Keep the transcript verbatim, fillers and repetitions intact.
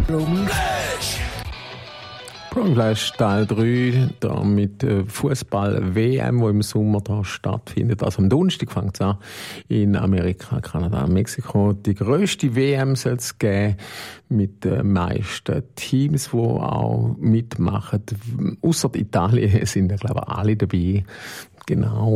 Promiflash Teil drei, da mit Fußball-W M, wo im Sommer da stattfindet. Also am Donnerstag fängt es an in Amerika, Kanada, Mexiko. Die grösste W M soll es geben mit den meisten Teams, die auch mitmachen. Ausser Italien sind ja, glaube ich, alle dabei. Genau.